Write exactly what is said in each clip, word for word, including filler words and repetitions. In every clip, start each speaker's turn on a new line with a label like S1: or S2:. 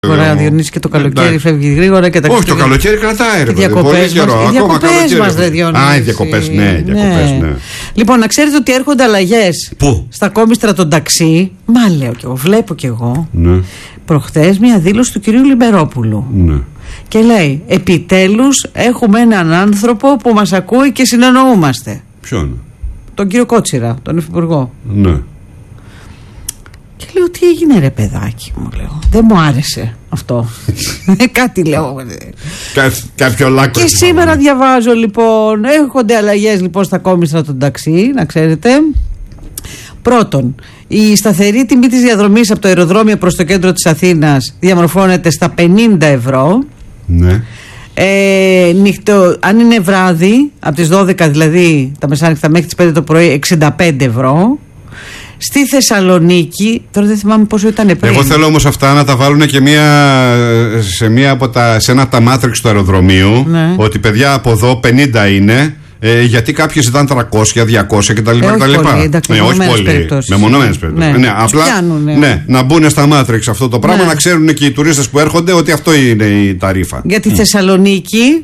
S1: Γρήγορα, Διονύση, και το καλοκαίρι φεύγει γρήγορα και τα
S2: Όχι, το καλοκαίρι κρατάει, ρε.
S1: Οι διακοπές μας, ρε Διονύση.
S2: Α, οι διακοπές, ναι, οι διακοπές, ναι.
S1: Λοιπόν, να ξέρετε ότι έρχονται αλλαγές.
S2: Πού?
S1: Στα κόμιστρα των ταξί. Μα λέω κι εγώ, βλέπω κι εγώ.
S2: Ναι.
S1: Προχθές μια δήλωση του κυρίου Λιμπερόπουλου.
S2: Ναι.
S1: Και λέει: επιτέλους έχουμε έναν άνθρωπο που μας ακούει και συνεννοούμαστε.
S2: Ποιον?
S1: Τον κύριο Κότσιρα, τον υφυπουργό.
S2: Ναι.
S1: Και λέω: τι έγινε, ρε παιδάκι μου, λέω. Δεν μου άρεσε αυτό. Κάτι λέω.
S2: Κάποιο λάκκο.
S1: Και σήμερα διαβάζω, λοιπόν, έρχονται αλλαγές, λοιπόν, στα κόμιστρα των ταξί, να ξέρετε. Πρώτον, η σταθερή τιμή της διαδρομής από το αεροδρόμιο προς το κέντρο της Αθήνας διαμορφώνεται στα πενήντα ευρώ.
S2: Ναι.
S1: Ε, νυχτο, αν είναι βράδυ, από τις δώδεκα δηλαδή τα μεσάνυχτα μέχρι τις πέντε το πρωί, εξήντα πέντε ευρώ. Στη Θεσσαλονίκη, τώρα δεν θυμάμαι πόσο ήταν πριν.
S2: Εγώ θέλω όμως αυτά να τα βάλουν και μία, σε, μία από τα, σε ένα από τα μάτριξ του αεροδρομίου. Ναι. Ότι παιδιά από εδώ πενήντα είναι. Ε, γιατί κάποιοι ζητάνε τριακόσια, διακόσια κτλ.
S1: Ε, όχι πολύ, εντάξει,
S2: ναι, όχι πολύ.
S1: Περιπτώσεις.
S2: Μεμονωμένες περιπτώσεις.
S1: Ναι,
S2: ναι, απλά ναι, να μπουν στα μάτριξ αυτό το πράγμα, ναι. Να ξέρουν και οι τουρίστες που έρχονται ότι αυτό είναι η ταρίφα.
S1: Για τη mm. Θεσσαλονίκη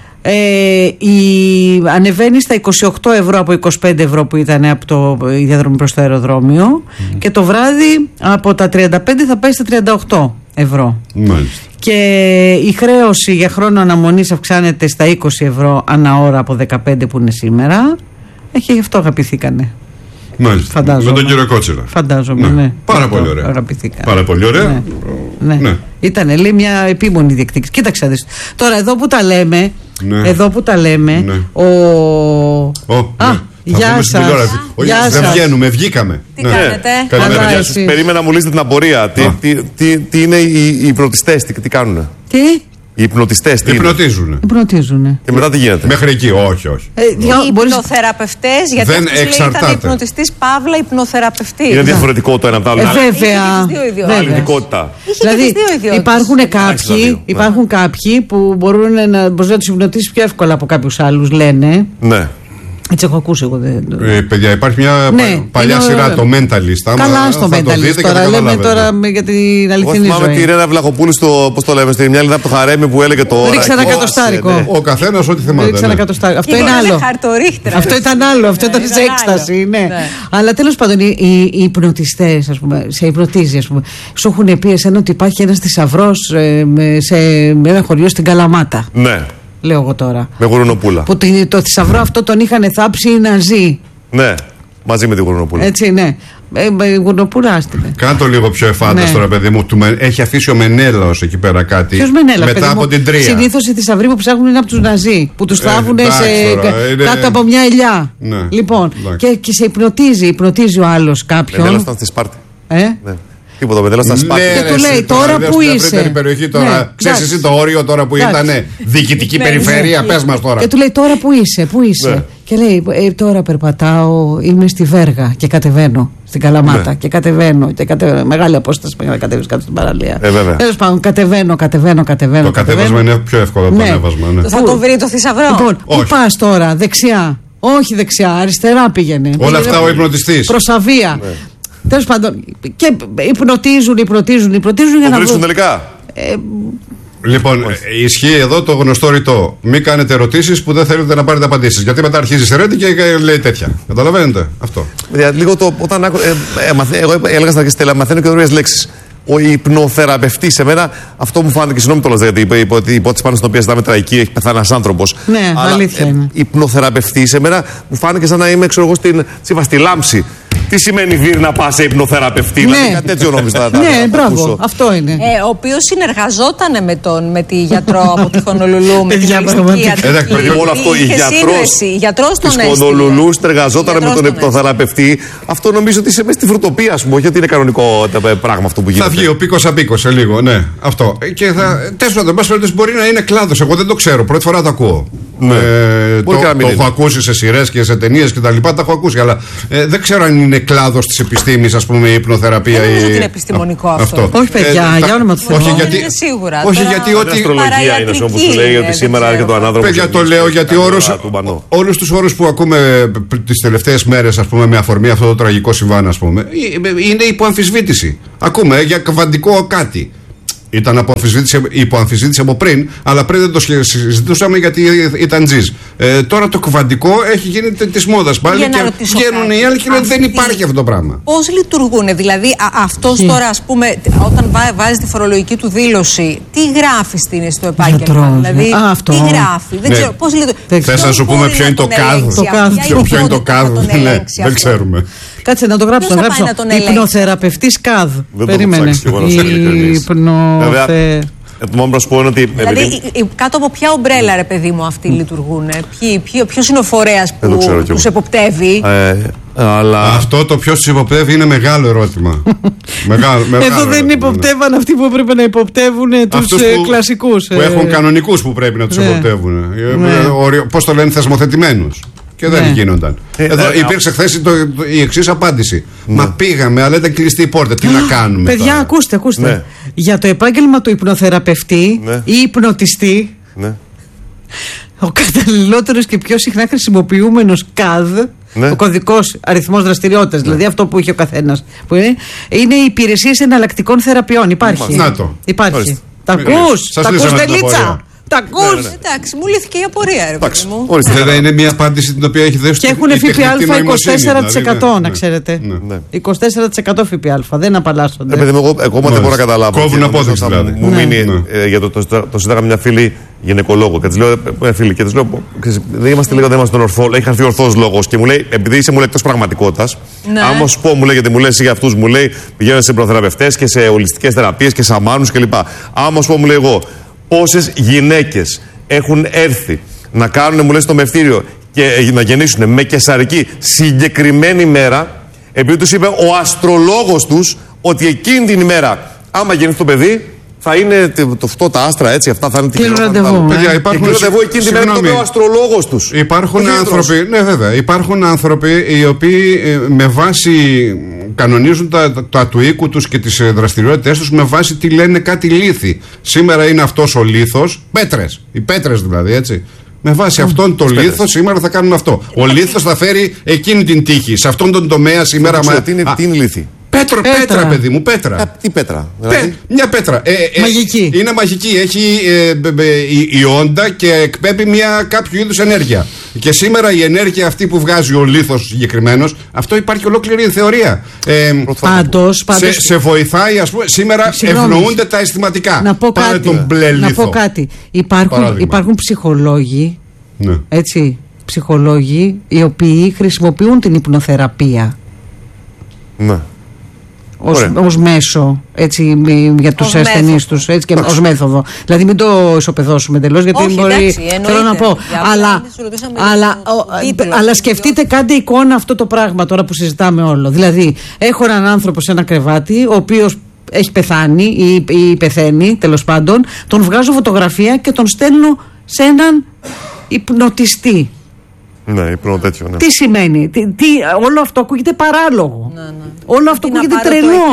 S1: ε, η, ανεβαίνει στα είκοσι οκτώ ευρώ από είκοσι πέντε ευρώ που ήταν από το, η διαδρομή προς το αεροδρόμιο mm. και το βράδυ από τα τριάντα πέντε θα πάει στα τριάντα οκτώ ευρώ.
S2: Μάλιστα.
S1: Και η χρέωση για χρόνο αναμονής αυξάνεται στα είκοσι ευρώ ανά ώρα από δεκαπέντε που είναι σήμερα. Έχει γι' αυτό αγαπηθήκανε.
S2: Μάλιστα.
S1: Φαντάζομαι.
S2: Με τον κύριο Κότσιρα.
S1: Φαντάζομαι, ναι. ναι.
S2: Πάρα πολύ ωραία.
S1: Αγαπηθήκανε.
S2: Πάρα πολύ ωραία.
S1: Ναι. Ναι. Ναι. Ήτανε, λέει, μια επίμονη διεκδίκηση. Κοίταξε, δεις. Τώρα εδώ που τα λέμε, ναι. εδώ που τα λέμε, ναι. ο...
S2: ο...
S1: Α,
S2: ναι.
S1: Γεια σας.
S2: Γεια δεν βγαίνουμε, βγήκαμε.
S3: Τι ναι. κάνετε?
S2: Καλημέρα,
S3: γεια σας. Περίμενα να μου λύσετε την απορία. Τι, τι, τι, τι είναι οι, οι υπνοτιστές, τι, τι κάνουνε?
S1: Τι?
S3: Οι υπνοτιστές, τι
S2: Υπνοτίζουνε.
S1: Υπνοτίζουνε.
S3: Και μετά τι γίνεται?
S2: Μέχρι εκεί, όχι, όχι.
S4: Ε, οι υπνοθεραπευτές, γιατί
S2: δεν
S4: εξαρτάται. Ήταν υπνοτιστής παύλα υπνοθεραπευτή.
S3: Είναι διαφορετικό το ένα από το άλλο.
S1: Ε, βέβαια.
S3: Άλλη ειδικότητα.
S1: Δηλαδή υπάρχουν κάποιοι, υπάρχουν κάποιοι που μπορούν να, μπορείς να τους υπνοτίσεις πιο εύκολα από κάποιους άλλους, λένε.
S3: Ναι.
S1: Έτσι έχω ακούσει εγώ. Δεν...
S2: Ε, παιδιά, υπάρχει μια ναι, παλιά είναι... σειρά, το Mentalist.
S1: Καλά στο Mentalist. Τώρα λέμε τώρα για την αληθινή ζωή.
S3: Θυμάμαι τη Ρένα Βλαχοπούλου στο, πώς το λέμε, στην μια από το Χαρέμι που έλεγε το.
S1: Ρίξε ένα κατοστάρικο.
S2: Ναι. Ο καθένας ό,τι θυμάται.
S1: Ρίξε ένα κατοστάρικο. Αυτό είναι άλλο. Αυτό ήταν άλλο. Αυτό ήταν σε έκσταση. Αλλά τέλος πάντων, οι υπνοτιστές, ας πούμε, σε υπνοτίζει, ας πούμε, σου έχουν πει εσένα ότι υπάρχει ένας θησαυρός σε ένα χωριό στην Καλαμάτα.
S3: Ναι.
S1: Λέω εγώ τώρα.
S3: Με Γουρουνοπούλα.
S1: Που το θησαυρό αυτό τον είχαν θάψει οι Ναζί.
S3: Ναι, μαζί με τη Γουρουνοπούλα.
S1: Έτσι, ναι. Ε, η Γουρουνοπούλα άστηκε.
S2: Κάντο λίγο πιο εφάνταστο, ναι. Ρε παιδί μου. Του, έχει αφήσει ο Μενέλαος εκεί πέρα κάτι.
S1: Ποιος Μενέλαος?
S2: Μετά από
S1: μου,
S2: την Τρία.
S1: Συνήθως οι θησαυροί που ψάχνουν είναι από τους Ναζί. Που τους θάβουν ε, είναι... κάτω από μια ελιά. Ναι. Λοιπόν, και, και σε υπνοτίζει, υπνοτίζει ο άλλος κάποιον.
S3: Μενέλαος ήταν στη Σπάρτη.
S1: Ε?
S3: Ναι. Τίποτα, με τέλος στα Σπάρτη.
S1: Και του λέει τώρα που είσαι.
S2: Ξέρεις εσύ το όριο τώρα που ήταν διοικητική περιφέρεια, πες μας τώρα.
S1: Και του λέει τώρα που είσαι, πού είσαι. Και λέει τώρα περπατάω, είμαι στη Βέργα και κατεβαίνω στην Καλαμάτα και κατεβαίνω. Και κατεβαίνω. Μεγάλη απόσταση μέχρι να κατέβεις κάτω στην παραλία. Τέλος πάντων, κατεβαίνω, κατεβαίνω, κατεβαίνω. Το
S2: κατέβασμα είναι πιο εύκολο από το ανέβασμα.
S4: Θα το βρει το θησαυρό.
S1: Λοιπόν, πού πας τώρα, δεξιά? Όχι δεξιά, αριστερά πήγαινε.
S2: Όλα αυτά ο υπνοτιστής.
S1: Προσαβία. Τέλος πάντων, και υπνοτίζουν, υπνοτίζουν, υπνοτίζουν για να
S3: βρουν τελικά.
S1: Ε,
S2: λοιπόν, όχι. Ισχύει εδώ το γνωστό ρητό. Μην κάνετε ερωτήσεις που δεν θέλετε να πάρετε απαντήσεις. Γιατί μετά αρχίζει η Ρέντι και λέει τέτοια. Καταλαβαίνετε αυτό.
S3: Δηλαδή, λίγο το, όταν άκου, ε, ε, μαθα, εγώ έλεγα στα Στέλλα, μαθαίνω καινούριες λέξεις. Ο υπνοθεραπευτής, σε μένα αυτό μου φάνηκε, συγγνώμη το λέω, γιατί είπε η υπόθεση πάνω στην οποία ζητάμε τραγική, έχει πεθάνει ένας άνθρωπος.
S1: Ναι, αλλά, αλήθεια είναι.
S3: Ε, υπνοθεραπευτής, σε μένα μου φάνηκε σαν να είμαι, ξέρω εγώ, στην, στη Λάμψη. Τι σημαίνει Βίρ να πας σε υπνοθεραπευτή?
S1: Ναι,
S3: δηλαδή, κάτι τέτοιο νόμιζα.
S1: Ναι, μπράβο, αυτό είναι.
S4: Ε, ο οποίος συνεργαζόταν με, τον, με τη γιατρό από τη Χονολουλού, με την ολιστική ιατρική.
S3: Εντάξει, όλο αυτό, η γιατρός της Χονολουλού συνεργαζόταν με τον υπνοθεραπευτή. Αυτό νομίζω ότι είσαι μέσα στη φρουτοπία, α πούμε, όχι ότι είναι κανονικό πράγμα αυτό που γίνεται.
S2: Θα βγει ο πίκος απίκος σε λίγο, ναι, αυτό. Και θα, τέλος πάντων, μπορεί να είναι κλάδος. Εγώ δεν το ξέρω, πρώτη φορά το ακούω.
S3: Ναι.
S2: Ε, το, το έχω ακούσει σε σειρές και σε ταινίες και τα λοιπά, τα έχω ακούσει, αλλά ε, δεν ξέρω αν είναι κλάδος της επιστήμης, ας πούμε, η υπνοθεραπεία.
S4: Δεν νομίζω ότι είναι επιστημονικό αυτό.
S2: αυτό.
S1: Όχι, παιδιά, ε, για όνομα του Θεού.
S2: Όχι, γιατί,
S4: είναι σίγουρα.
S2: Όχι, γιατί
S3: ότι. Η αστρολογία είναι όπως σου λέει ότι σήμερα έρχεται ο ανάδρομος.
S2: Παιδιά, το λέω γιατί όλους τους όρους που ακούμε τις τελευταίες μέρες, ας πούμε, με αφορμή αυτό το τραγικό συμβάν, ας πούμε, είναι υπό αμφισβήτηση. Ακούμε για κβαντικό κάτι. Ήταν από υπό αμφισβήτηση από πριν, αλλά πριν δεν το συζητούσαμε γιατί ήταν τζιζ. Ε, τώρα το κουβαντικό έχει γίνει τη μόδα πάλι και βγαίνουν οι άλλοι και λένε δεν υπάρχει αυτό το πράγμα.
S4: Πώς λειτουργούν, δηλαδή αυτός τώρα, ας πούμε, όταν βάζει τη φορολογική του δήλωση, τι γράφει στην στο επάγγελμα, δηλαδή
S1: Α, αυτό.
S4: τι γράφει, δεν
S2: ναι.
S4: ξέρω πώς λειτουργεί.
S2: Θες να σου πούμε ποιο είναι το κάδ, ποιο είναι το κάδ, δεν ξέρουμε.
S1: Κάτσε να το γράψω. Να γράψω. Υπνοθεραπευτής ΚΑΔ. Περίμενε. Υπνοθε...
S3: Μόνο να σου πω ότι.
S4: Δηλαδή, επειδή... κάτω από ποια ομπρέλα, ρε παιδί μου, αυτοί λειτουργούν. Ποιο είναι ο φορέας που τους εποπτεύει.
S3: Ε, αλλά...
S2: Αυτό το ποιος τους υποπτεύει είναι μεγάλο ερώτημα. μεγάλο, μεγάλο
S1: Εδώ δεν
S2: ερώτημα,
S1: υποπτεύαν ναι. αυτοί που πρέπει να υποπτεύουν τους ε, κλασικούς.
S2: Που έχουν κανονικούς που πρέπει να τους ναι. υποπτεύουν. Ναι. Πώς το λένε, θεσμοθετημένους. Και δεν ναι. γίνονταν. Ε, Εδώ ε, υπήρξε χθε η εξής απάντηση. Ναι. Μα πήγαμε, αλλά ήταν κλειστή η πόρτα. Τι να κάνουμε.
S1: Παιδιά, τώρα. ακούστε, ακούστε. Ναι. Για το επάγγελμα του υπνοθεραπευτή ναι. ή υπνοτιστή, ναι. ο καταλληλότερος και πιο συχνά χρησιμοποιούμενος ΚΑΔ, ναι. ο κωδικός αριθμός δραστηριότητας, ναι. δηλαδή αυτό που είχε ο καθένας, που είναι, είναι οι υπηρεσίες εναλλακτικών θεραπείων. Υπάρχει.
S2: Να το.
S1: Υπάρχει. Τα ακούς, τα ακούς, Τελίτσα. Τα ακούς!
S4: Ναι, ναι. Εντάξει, μου λύθηκε η απορία, ρε παιδί μου.
S2: Βέβαια είναι μια απάντηση την οποία έχει δώσει.
S1: Και έχουν ΦΠΑ είκοσι τέσσερα τοις εκατό, δηλαδή, να ξέρετε. Ναι. είκοσι τέσσερα τοις εκατό ΦΠΑ, δεν απαλλάσσονται.
S3: Επειδή εγώ δεν μπορώ να καταλάβω.
S2: Κόβουν απόδειξη δηλαδή.
S3: Μου μείνει για το σύνταγμα μια φίλη γυναικολόγο και τη λέω, φίλη, και τη λέω, δεν είμαστε λίγο, δεν είμαστε ορθό. Έχει έρθει ορθό λόγο και μου λέει, επειδή είσαι μου λέει εκτό πραγματικότητα, άμα σου πω, μου λέει, γιατί μου λέει για αυτού, μου λέει, πηγαίνω σε προθεραπευτές και σε ολιστικές θεραπείες και σαμάνους κλπ. Άμα σου πω, μου λέει εγώ. Πόσες γυναίκες έχουν έρθει να κάνουν, μου λέει, στο μευτήριο και να γεννήσουν με καισαρική συγκεκριμένη μέρα, επειδή τους είπε ο αστρολόγος τους ότι εκείνη την ημέρα, άμα γεννήσει το παιδί, θα είναι το, αυτό τα άστρα, έτσι, αυτά θα είναι την
S1: κοινότητα. Ραντεβού,
S3: παιδιά, υπάρχουν ραντεβού εκείνη την ημέρα, το είπε ο αστρολόγος τους.
S2: Υπάρχουν άνθρωποι, ναι βέβαια, υπάρχουν άνθρωποι οι οποίοι με βάση κανονίζουν τα, τα, τα του οίκου τους και τις δραστηριότητες τους με βάση τι λένε κάτι λίθη. Σήμερα είναι αυτός ο λίθος, πέτρες, οι πέτρες δηλαδή, έτσι. Με βάση mm. αυτόν τον λίθο σήμερα θα κάνουμε αυτό. Ο λίθος θα φέρει εκείνη την τύχη. Σε αυτόν τον τομέα σήμερα.
S3: Μα... Τι είναι, τι είναι λίθη.
S2: Πέτρο, πέτρα. πέτρα, παιδί μου, πέτρα.
S3: Α, τι πέτρα,
S2: δηλαδή? Πέ, μια πέτρα. Ε, ε,
S1: μαγική.
S2: Είναι μαγική. Έχει ε, ε, ε, η, η όντα και εκπέμπει μια κάποιο είδους ενέργεια. Και σήμερα η ενέργεια αυτή που βγάζει ο λίθος συγκεκριμένος, αυτό υπάρχει ολόκληρη θεωρία. Ε,
S1: πάντως, πάντως,
S2: σε, σε βοηθάει, ας πούμε, σήμερα συγγνώμη, ευνοούνται τα αισθηματικά.
S1: Να πω κάτι.
S2: Τον μπλε λίθο.
S1: Να πω κάτι. Υπάρχουν, υπάρχουν ψυχολόγοι, ναι. έτσι, ψυχολόγοι οι οποίοι χρησιμοποιούν την υπνοθεραπεία.
S3: Ναι.
S1: Ως, ως μέσο, έτσι, για τους ασθενείς τους, έτσι, και ως μέθοδο. Δηλαδή μην το ισοπεδώσουμε εντελώς, γιατί
S4: όχι,
S1: μπορεί,
S4: εντάξει,
S1: θέλω να πω, αλλά, αλλά, τίτλο, αλλά σκεφτείτε, κάντε εικόνα αυτό το πράγμα τώρα που συζητάμε όλο. Δηλαδή έχω έναν άνθρωπο σε ένα κρεβάτι, ο οποίος έχει πεθάνει ή, ή πεθαίνει, τέλος πάντων, τον βγάζω φωτογραφία και τον στέλνω σε έναν υπνοτιστή.
S3: Ναι, υπνο τέτοιο, ναι.
S1: Τι σημαίνει, τι, τι, όλο αυτό ακούγεται παράλογο. Ναι, ναι. Όλο αυτό ακούγεται τρελό.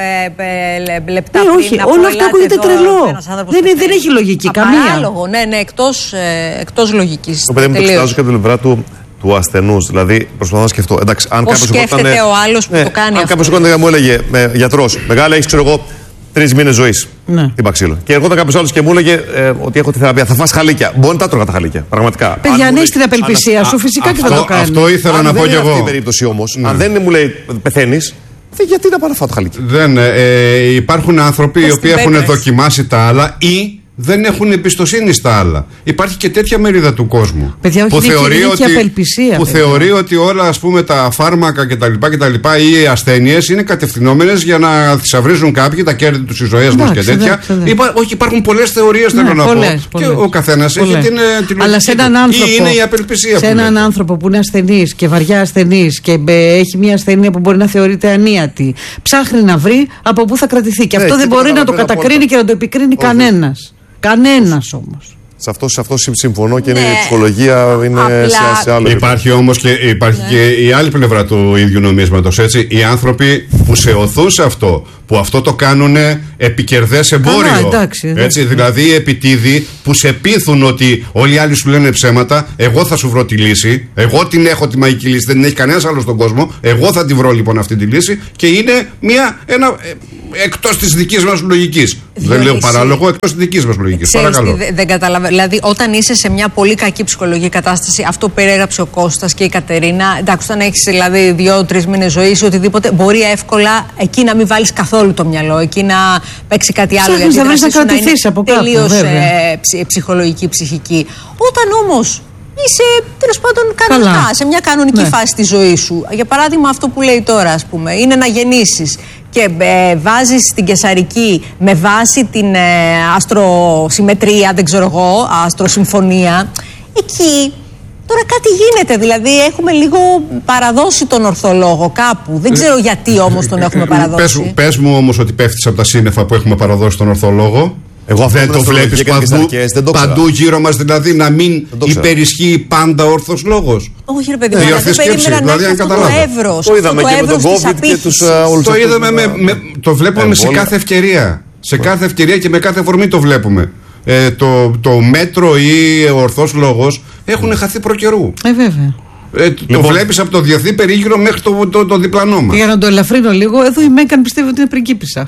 S4: Λεπτά
S1: ναι, όχι, όλο αυτό ακούγεται τρελό. Δεν, δεν έχει λογική καμία.
S4: Παράλογο, ναι, ναι, εκτός, ε, εκτός λογικής.
S3: Το παιδί μου το κοιτάζω και από την πλευρά του, του ασθενούς. Δηλαδή, προσπαθώ να σκεφτώ. Εντάξει, αν
S4: πώς σκέφτεται ήταν, ο άλλος που ναι, το κάνει
S3: αν
S4: αυτό.
S3: Αν κάποιος μου έλεγε, με, γιατρός, μεγάλα, έχεις, ξέρω εγώ, τρεις μήνες ζωής.
S1: Ναι.
S3: Την παξίλο. Και ερχόταν κάποιος άλλος και μου έλεγε ε, ότι έχω τη θεραπεία. Θα φας χαλίκια. Μπορεί να τα τρώγα τα χαλίκια. Πραγματικά.
S1: Παιδιά, αν έχεις την απελπισία αν, σου, φυσικά α, και
S2: αυτό,
S1: θα το κάνει.
S2: Αυτό ήθελα
S3: αν
S2: να πω κι εγώ.
S3: Αν δεν είναι αυτή η περίπτωση όμως, ναι. αν δεν μου λέει πεθαίνεις, γιατί να πάω να φάω το χαλίκι.
S2: Δεν, ε, υπάρχουν άνθρωποι οι οποίοι έχουν δοκιμάσει τα άλλα ή δεν έχουν εμπιστοσύνη στα άλλα. Υπάρχει και τέτοια μερίδα του κόσμου.
S1: Παιδιά,
S2: που
S1: όχι,
S2: θεωρεί,
S1: είναι
S2: ότι,
S1: απελπισία,
S2: που θεωρεί ότι όλα, ας πούμε, τα φάρμακα κτλ. ή οι ασθένειες είναι κατευθυνόμενες για να θησαυρίζουν κάποιοι τα κέρδη τους, οι ζωές μας και τέτοια. Υπά, όχι, υπάρχουν πολλές θεωρίες, ναι, θέλω να πολλές, πω. Πολλές. Και ο καθένας έχει την, την
S1: αλλά σε έναν άνθρωπο,
S2: ή είναι η απελπισία.
S1: Σε έναν άνθρωπο που είναι ασθενής και βαριά ασθενής και έχει μια ασθένεια που μπορεί να θεωρείται ανίατη, ψάχνει να βρει από πού θα κρατηθεί. Και αυτό δεν μπορεί να το κατακρίνει και να το επικρίνει κανένας. Κανένας όμως.
S3: Σε αυτό, σε αυτό συμφωνώ και ναι. είναι, η ψυχολογία είναι σε, σε άλλο.
S2: Υπάρχει όμως και, υπάρχει ναι. και η άλλη πλευρά του ίδιου νομίσματος, έτσι. Οι άνθρωποι που σε οθούν σε αυτό, που που αυτό το κάνουν επικερδές εμπόριο.
S1: Καλά, εντάξει, εντάξει.
S2: Έτσι, δηλαδή οι επιτίδοι που σε πείθουν ότι όλοι οι άλλοι σου λένε ψέματα, εγώ θα σου βρω τη λύση. Εγώ την έχω τη μαγική λύση, δεν την έχει κανένας άλλος στον κόσμο. Εγώ θα τη βρω λοιπόν αυτή τη λύση και είναι μια, ένα, εκτός της δικής μας λογικής. Δεν λέω παράλογο, εκτός της δικής μας λογικής. Παρακαλώ.
S4: Δεν, δεν καταλαβαίνω. Δηλαδή, όταν είσαι σε μια πολύ κακή ψυχολογική κατάσταση, αυτό που περιέγραψε ο Κώστας και η Κατερίνα, εντάξει, όταν έχεις δηλαδή δύο-τρεις μήνες ζωής ή οτιδήποτε, μπορεί εύκολα εκεί να μην βάλεις καθόλου το μυαλό, εκεί να παίξει κάτι άλλο.
S1: Ψάχνεις να βρεις να κρατηθείς από κάπου.
S4: Τελείως ε, ψ, ψυχολογική, ψυχική. Όταν όμως είσαι τέλος πάντων κανονικά, καλά, σε μια κανονική ναι. φάση της ζωής σου. Για παράδειγμα, αυτό που λέει τώρα, ας πούμε, είναι να γεννήσεις και ε, βάζεις την καισαρική με βάση την ε, αστροσυμμετρία, δεν ξέρω εγώ, αστροσυμφωνία. Εκεί τώρα κάτι γίνεται, δηλαδή έχουμε λίγο παραδώσει τον ορθολόγο κάπου. Δεν ξέρω γιατί όμως τον έχουμε παραδώσει.
S2: Πες, πες μου όμως ότι πέφτεις από τα σύννεφα που έχουμε παραδώσει τον ορθολόγο. Εγώ δεν το βλέπεις παντού, δεν το παντού γύρω μας, δηλαδή να μην υπερισχύει πάντα ο ορθός λόγος.
S4: Όχι ρε παιδί μου, δεν περίμενα να έχει αυτό το εύρος.
S3: Το είδαμε και με τον COVID και τους όλους.
S2: Το είδαμε, το βλέπουμε σε κάθε ευκαιρία. Σε κάθε ευκαιρία και με κάθε αφορμή το βλέπουμε. Ε, το, το μέτρο ή ο ορθός λόγος έχουν χαθεί προκαιρού.
S1: Ε, βέβαια.
S2: Ε, το λοιπόν, βλέπεις από το διεθνή περίγυρο μέχρι το, το, το, το διπλανό μας.
S1: Για να το ελαφρύνω λίγο, εδώ η Μέγκαν πιστεύει ότι είναι πριγκίπισσα.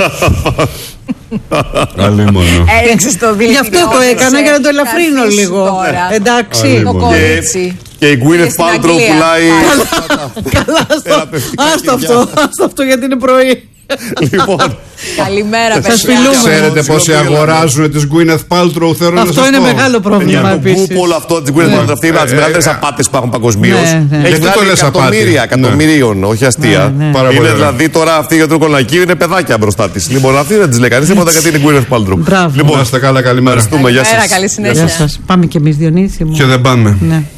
S2: Άλλη μόνο.
S4: Έριξες το δίλημα.
S1: Γι' αυτό το έκανα, για να το ελαφρύνω λίγο. Εντάξει.
S3: Και η Γκουίνεθ Πάλτρο πουλάει.
S1: Καλά, άστο αυτό. Άστο αυτό γιατί είναι πρωί.
S3: Λοιπόν.
S4: Καλημέρα,
S1: παιδιά.
S2: Ξέρετε πόσοι αγοράζουν τις Γκουίνεθ Πάλτρο, θέλω να σας πω.
S1: Αυτό είναι μεγάλο πρόβλημα επίσης.
S3: Όλο αυτό της Γκουίνεθ Πάλτρο, αυτή είναι από τις μεγαλύτερες απάτες που έχουν παγκοσμίως. Έχει
S2: βγάλει
S3: εκατομμύρια, εκατομμυρίων, όχι αστεία. Είναι δηλαδή τώρα αυτή η γιατροκολακή είναι παιδάκια μπροστά της. Λοιπόν, αυτή δεν της λέει κανείς τίποτα γιατί είναι Γκουίνεθ Πάλτρο.
S2: Λοιπόν, είστε καλά, καλημέρα.
S3: Ευχαριστούμε, γεια σας.
S4: Καλή συνέχεια.
S1: Πάμε κι εμείς, Διονύση μου.
S2: Και δεν πάμε.